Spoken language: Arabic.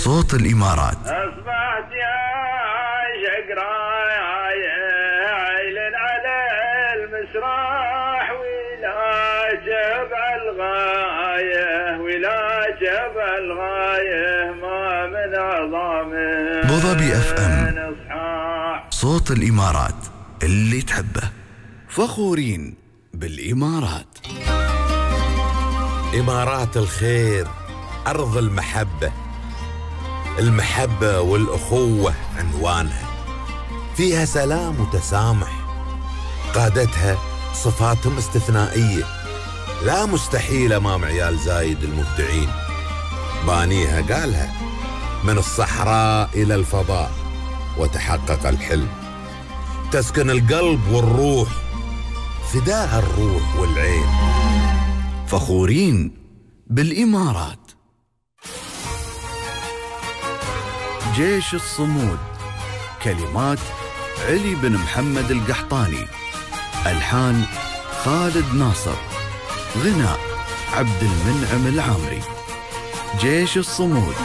صوت الإمارات. أصبحت يا عيل على المسرح ولا جبع الغاية ما من عظامه. أبو ظبي FM، صوت الإمارات اللي تحبه. فخورين بالإمارات. إمارات الخير، أرض المحبة والأخوة عنوانها، فيها سلام وتسامح، قادتها صفاتهم استثنائية لا مستحيل أمام عيال زايد المبدعين. بانيها قالها من الصحراء إلى الفضاء وتحقق الحلم، تسكن القلب والروح، فداء الروح والعين. فخورين بالإمارات. جيش الصمود، كلمات علي بن محمد القحطاني، ألحان خالد ناصر، غناء عبد المنعم العامري. جيش الصمود.